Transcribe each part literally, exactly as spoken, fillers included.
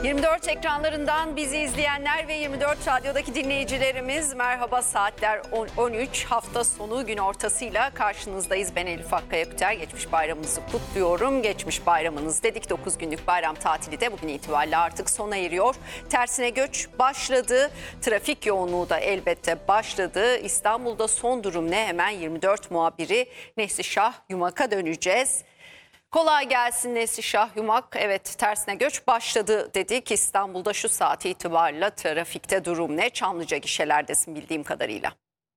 yirmi dört ekranlarından bizi izleyenler ve yirmi dört radyodaki dinleyicilerimiz merhaba, saatler on üç, hafta sonu gün ortasıyla karşınızdayız. Ben Elif Akkaya Küter, geçmiş bayramınızı kutluyorum. Geçmiş bayramınız dedik, dokuz günlük bayram tatili de bugün itibariyle artık sona eriyor. Tersine göç başladı, trafik yoğunluğu da elbette başladı. İstanbul'da son durum ne? Hemen yirmi dört muhabiri Neslişah Yumak'a döneceğiz. Kolay gelsin Neslişah Yumak. Evet, tersine göç başladı dedik. İstanbul'da şu saat itibariyle trafikte durum ne? Çamlıca gişelerdesin bildiğim kadarıyla.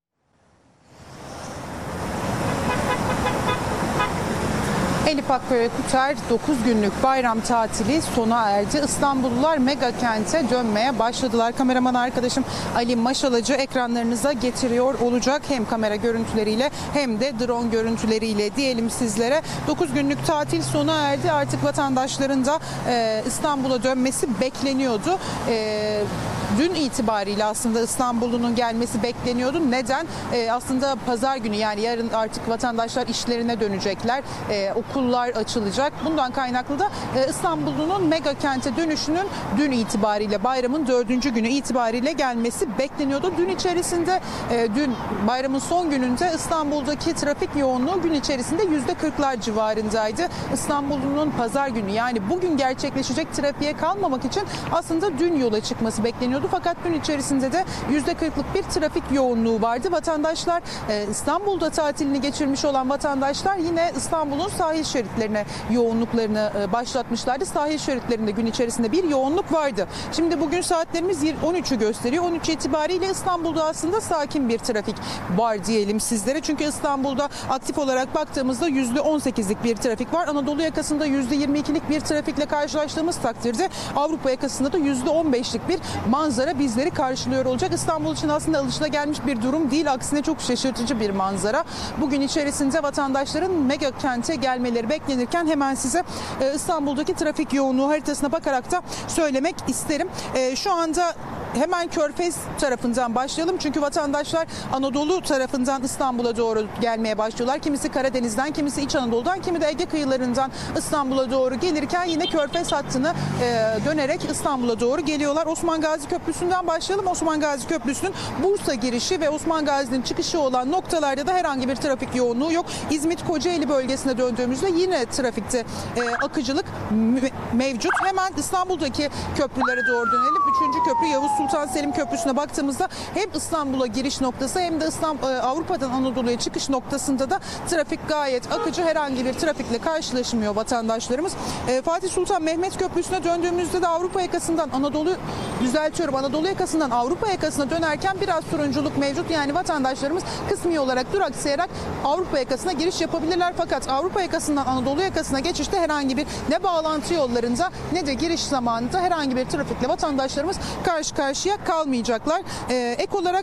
Elif Akkaya Küter, dokuz günlük bayram tatili sona erdi. İstanbullular mega kente dönmeye başladılar. Kameraman arkadaşım Ali Maşalacı ekranlarınıza getiriyor olacak. Hem kamera görüntüleriyle hem de drone görüntüleriyle diyelim sizlere. dokuz günlük tatil sona erdi. Artık vatandaşların da e, İstanbul'a dönmesi bekleniyordu. E, Dün itibariyle aslında İstanbul'un gelmesi bekleniyordu. Neden? Ee, aslında pazar günü, yani yarın artık vatandaşlar işlerine dönecekler. Ee, okullar açılacak. Bundan kaynaklı da e, İstanbul'un mega kente dönüşünün dün itibariyle, bayramın dördüncü günü itibariyle gelmesi bekleniyordu. Dün içerisinde, e, dün bayramın son gününde İstanbul'daki trafik yoğunluğu gün içerisinde yüzde kırklar civarındaydı. İstanbul'un pazar günü, yani bugün gerçekleşecek trafiğe kalmamak için aslında dün yola çıkması bekleniyordu. Fakat gün içerisinde de yüzde kırklık bir trafik yoğunluğu vardı. Vatandaşlar, İstanbul'da tatilini geçirmiş olan vatandaşlar yine İstanbul'un sahil şeritlerine yoğunluklarını başlatmışlardı. Sahil şeritlerinde gün içerisinde bir yoğunluk vardı. Şimdi bugün saatlerimiz on üçü gösteriyor. on üç itibariyle İstanbul'da aslında sakin bir trafik var diyelim sizlere. Çünkü İstanbul'da aktif olarak baktığımızda yüzde on sekizlik bir trafik var. Anadolu yakasında yüzde yirmi ikilik bir trafikle karşılaştığımız takdirde Avrupa yakasında da yüzde on beşlik bir manzara bizleri karşılıyor olacak. İstanbul için aslında alışılagelmiş bir durum değil. Aksine çok şaşırtıcı bir manzara. Bugün içerisinde vatandaşların mega kente gelmeleri beklenirken hemen size İstanbul'daki trafik yoğunluğu haritasına bakarak da söylemek isterim. Şu anda hemen Körfez tarafından başlayalım. Çünkü vatandaşlar Anadolu tarafından İstanbul'a doğru gelmeye başlıyorlar. Kimisi Karadeniz'den, kimisi İç Anadolu'dan, kimi de Ege kıyılarından İstanbul'a doğru gelirken yine Körfez hattını dönerek İstanbul'a doğru geliyorlar. Osman Gazi Köprüsü'nden başlayalım. Osman Gazi Köprüsü'nün Bursa girişi ve Osman Gazi'nin çıkışı olan noktalarda da herhangi bir trafik yoğunluğu yok. İzmit Kocaeli bölgesine döndüğümüzde yine trafikte e, akıcılık mevcut. Hemen İstanbul'daki köprülere doğru dönelim. Üçüncü köprü Yavuz Sultan Selim Köprüsü'ne baktığımızda hem İstanbul'a giriş noktası hem de İstanbul, Avrupa'dan Anadolu'ya çıkış noktasında da trafik gayet akıcı. Herhangi bir trafikle karşılaşmıyor vatandaşlarımız. E, Fatih Sultan Mehmet Köprüsü'ne döndüğümüzde de Avrupa yakasından Anadolu düzeltiyorum. Anadolu yakasından Avrupa yakasına dönerken biraz turunculuk mevcut. Yani vatandaşlarımız kısmi olarak duraksayarak Avrupa yakasına giriş yapabilirler. Fakat Avrupa yakasından Anadolu yakasına geçişte herhangi bir ne bağlantı yollarında ne de giriş zamanında herhangi bir trafikle vatandaşlarımız karşı karşıya kalmayacaklar. Ee, ek olarak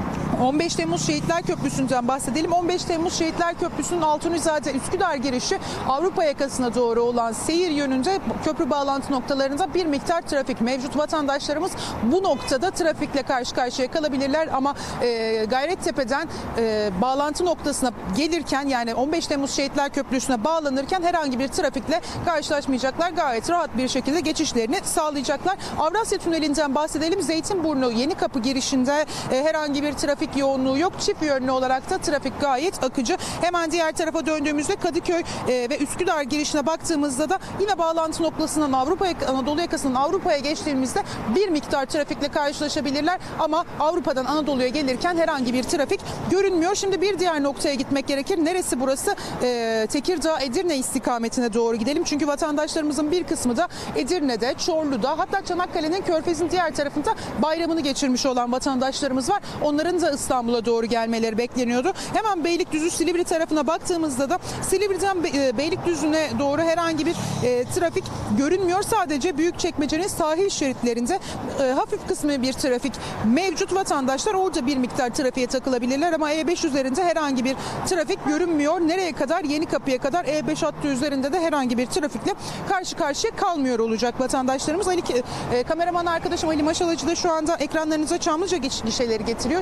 on beş Temmuz Şehitler Köprüsü'nden bahsedelim. on beş Temmuz Şehitler Köprüsü'nün Altunizade Üsküdar girişi Avrupa yakasına doğru olan seyir yönünde köprü bağlantı noktalarında bir miktar trafik mevcut. Vatandaşlarımız bu noktada trafikle karşı karşıya kalabilirler ama e, Gayrettepe'den e, bağlantı noktasına gelirken, yani on beş Temmuz Şehitler Köprüsü'ne bağlanırken herhangi bir trafikle karşılaşmayacaklar. Gayet rahat bir şekilde geçişlerini sağlayacaklar. Avrasya Tüneli'nden bahsedelim. Zeytinburnu Yenikapı girişinde e, herhangi bir trafik yoğunluğu yok. Çift yönlü olarak da trafik gayet akıcı. Hemen diğer tarafa döndüğümüzde Kadıköy e, ve Üsküdar girişine baktığımızda da yine bağlantı noktasından Avrupa Anadolu yakasından Avrupa'ya geçtiğimizde bir miktar trafikle karşılaşabilirler ama Avrupa'dan Anadolu'ya gelirken herhangi bir trafik görünmüyor. Şimdi bir diğer noktaya gitmek gerekir. Neresi burası? E, Tekirdağ Edirne istikametine doğru gidelim. Çünkü vatandaşlarımızın bir kısmı da Edirne'de, Çorlu'da, hatta Çanakkale'nin Körfez'in diğer tarafında bayramını geçirmiş olan vatandaşlarımız var. Onların da İstanbul'a doğru gelmeleri bekleniyordu. Hemen Beylikdüzü Silivri tarafına baktığımızda da Silivri'den Beylikdüzü'ne doğru herhangi bir e, trafik görünmüyor. Sadece Büyükçekmece'nin sahil şeritlerinde e, hafif kısmı bir trafik mevcut. Vatandaşlar orada bir miktar trafiğe takılabilirler ama E beş üzerinde herhangi bir trafik görünmüyor. Nereye kadar? Yenikapı'ya kadar E beş hattı üzerinde de herhangi bir trafikle karşı karşıya kalmıyor olacak vatandaşlarımız. Ali, e, kameraman arkadaşım Ali Maşalacı da şu anda ekranlarınıza Çamlıca gişeleri getiriyor. Çamlıca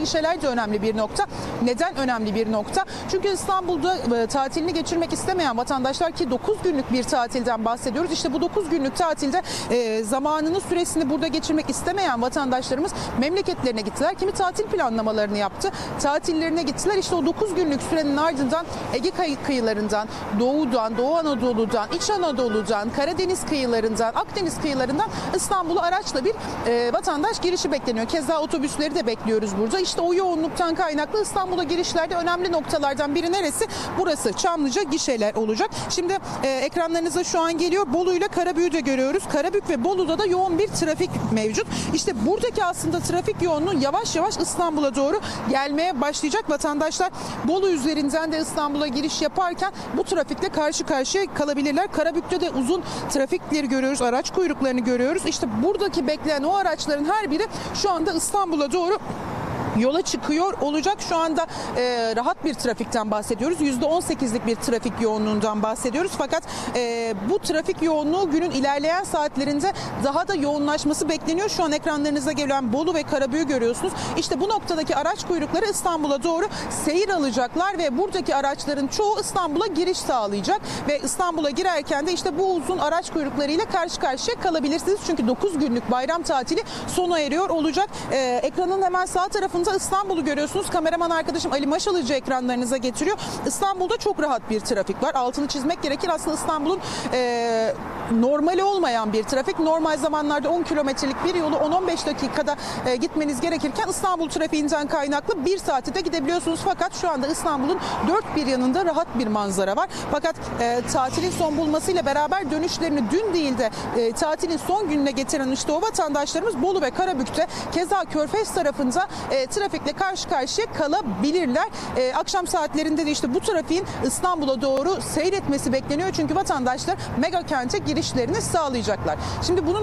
gişeler de önemli bir nokta. Neden önemli bir nokta? Çünkü İstanbul'da e, tatilini geçirmek istemeyen vatandaşlar, ki dokuz günlük bir tatilden bahsediyoruz. İşte bu dokuz günlük tatilde e, zamanını, süresini burada geçirmek istemeyen vatandaşlarımız memleketlerine gittiler. Kimi tatil planlamalarını yaptı. Tatillerine gittiler. İşte o dokuz günlük sürenin ardından Ege kıyılarından, Doğu'dan, Doğu Anadolu'dan, İç Anadolu'dan, Karadeniz kıyılarından, Akdeniz kıyılarından İstanbul'a araçla bir e, vatandaş girişi bekleniyor. Keza otobüsleri de bekliyoruz burada. İşte o yoğunluktan kaynaklı İstanbul'a girişlerde önemli noktalardan biri neresi? Burası Çamlıca gişeler olacak. Şimdi e, ekranlarınıza şu an geliyor. Bolu ile Karabük'ü de görüyoruz. Karabük ve Bolu'da da yoğun bir trafik mevcut. İşte buradaki aslında trafik yoğunluğu yavaş yavaş İstanbul'a doğru gelmeye başlayacak. Vatandaşlar Bolu üzerinden de İstanbul'a giriş yaparken bu trafikle karşı karşıya kalabilirler. Karabük'te de uzun trafikleri görüyoruz. Araç kuyruklarını görüyoruz. İşte buradaki bekleyen o araçların her biri şu anda İstanbul'a doğru yola çıkıyor olacak. Şu anda e, rahat bir trafikten bahsediyoruz. yüzde on sekizlik bir trafik yoğunluğundan bahsediyoruz. Fakat e, bu trafik yoğunluğu günün ilerleyen saatlerinde daha da yoğunlaşması bekleniyor. Şu an ekranlarınıza gelen Bolu ve Karabük'ü görüyorsunuz. İşte bu noktadaki araç kuyrukları İstanbul'a doğru seyir alacaklar ve buradaki araçların çoğu İstanbul'a giriş sağlayacak ve İstanbul'a girerken de işte bu uzun araç kuyruklarıyla karşı karşıya kalabilirsiniz. Çünkü dokuz günlük bayram tatili sona eriyor olacak. E, ekranın hemen sağ tarafında İstanbul'u görüyorsunuz. Kameraman arkadaşım Ali Maşalıcı ekranlarınıza getiriyor. İstanbul'da çok rahat bir trafik var. Altını çizmek gerekir. Aslında İstanbul'un e, normali olmayan bir trafik. Normal zamanlarda on kilometrelik bir yolu on on beş dakikada e, gitmeniz gerekirken İstanbul trafiğinden kaynaklı bir saate de gidebiliyorsunuz. Fakat şu anda İstanbul'un dört bir yanında rahat bir manzara var. Fakat e, tatilin son bulmasıyla beraber dönüşlerini dün değil de e, tatilin son gününe getiren işte o vatandaşlarımız Bolu ve Karabük'te, keza Körfez tarafında e, trafikle karşı karşıya kalabilirler. E, akşam saatlerinde de işte bu trafiğin İstanbul'a doğru seyretmesi bekleniyor. Çünkü vatandaşlar mega kente girişlerini sağlayacaklar. Şimdi bunun